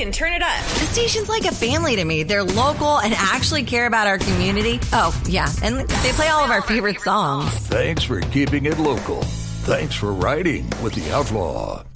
and turn it up. The station's like a family to me. They're local and actually care about our community. Oh, yeah, and they play all of our favorite songs. Thanks for keeping it local. Thanks for riding with the Outlaw.